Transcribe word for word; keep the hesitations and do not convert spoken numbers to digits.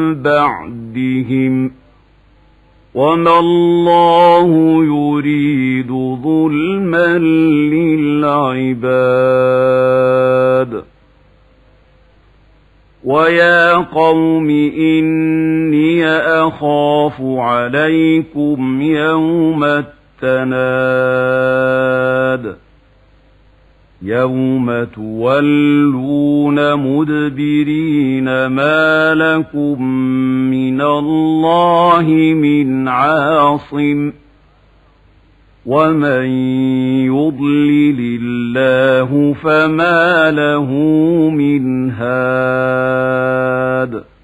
بعدهم وما الله يريد ظلما للعباد. ويا قوم إني أخاف عليكم يوم التناد يوم تولون مدبرين ما لكم من الله من عاصم ومن يضلل الله فما له من هاد.